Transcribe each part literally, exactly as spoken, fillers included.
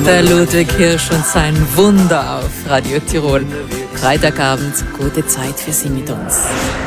Der Ludwig Hirsch und sein Wunder auf Radio Tirol. Freitagabend, gute Zeit für Sie mit uns.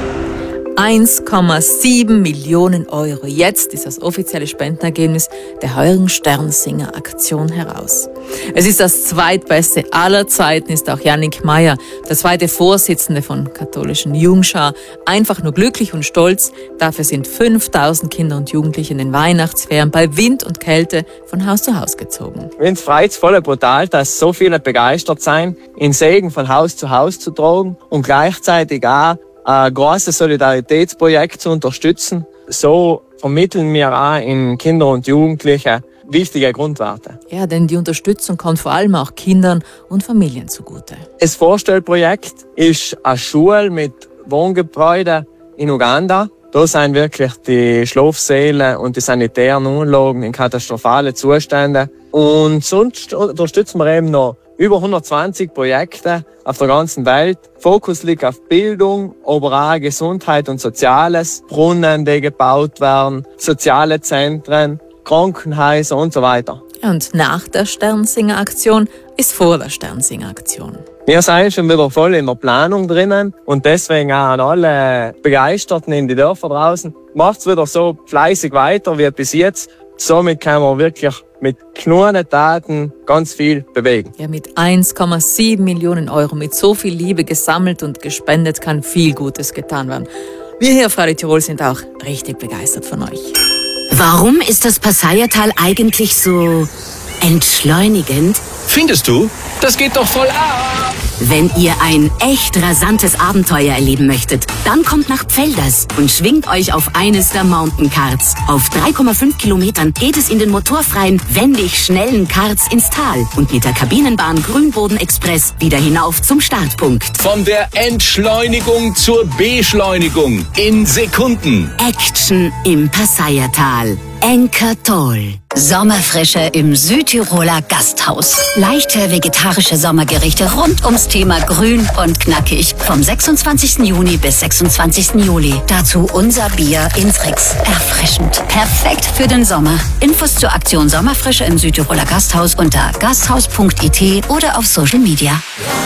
eins Komma sieben Millionen Euro. Jetzt ist das offizielle Spendenergebnis der heurigen Sternsinger-Aktion heraus. Es ist das zweitbeste aller Zeiten, ist auch Jannik Meyer, der zweite Vorsitzende von katholischen Jungschar, einfach nur glücklich und stolz. Dafür sind fünftausend Kinder und Jugendliche in den Weihnachtsferien bei Wind und Kälte von Haus zu Haus gezogen. Ich finde es freudvoll und brutal, dass so viele begeistert sind, in Segen von Haus zu Haus zu tragen und gleichzeitig auch ein großes Solidaritätsprojekt zu unterstützen. So vermitteln wir auch in Kinder und Jugendliche wichtige Grundwerte. Ja, denn die Unterstützung kommt vor allem auch Kindern und Familien zugute. Das Vorstellprojekt ist eine Schule mit Wohngebäuden in Uganda. Da sind wirklich die Schlafsäle und die sanitären Anlagen in katastrophalen Zuständen. Und sonst unterstützen wir eben noch über hundertzwanzig Projekte auf der ganzen Welt. Fokus liegt auf Bildung, aber auch Gesundheit und Soziales, Brunnen, die gebaut werden, soziale Zentren, Krankenhäuser und so weiter. Und nach der Sternsinger-Aktion ist vor der Sternsinger-Aktion. Wir sind schon wieder voll in der Planung drinnen und deswegen auch an alle Begeisterten in die Dörfer draußen. Macht's wieder so fleißig weiter wie bis jetzt. Somit kann man wirklich mit kleinen Taten ganz viel bewegen. Ja, mit eins Komma sieben Millionen Euro, mit so viel Liebe gesammelt und gespendet, kann viel Gutes getan werden. Wir hier auf Radio Tirol sind auch richtig begeistert von euch. Warum ist das Passayertal eigentlich so entschleunigend? Findest du? Das geht doch voll ab! Wenn ihr ein echt rasantes Abenteuer erleben möchtet, dann kommt nach Pfelders und schwingt euch auf eines der Mountain Karts. Auf drei Komma fünf Kilometern geht es in den motorfreien, wendig schnellen Karts ins Tal und mit der Kabinenbahn Grünboden Express wieder hinauf zum Startpunkt. Von der Entschleunigung zur Beschleunigung in Sekunden. Action im Passayertal. Enkertal. Sommerfrische im Südtiroler Gasthaus. Leichte vegetarische Sommergerichte rund ums Thema grün und knackig. Vom sechsundzwanzigsten Juni bis sechsundzwanzigsten Juli. Dazu unser Bier in Frix. Erfrischend. Perfekt für den Sommer. Infos zur Aktion Sommerfrische im Südtiroler Gasthaus unter gasthaus punkt it oder auf Social Media.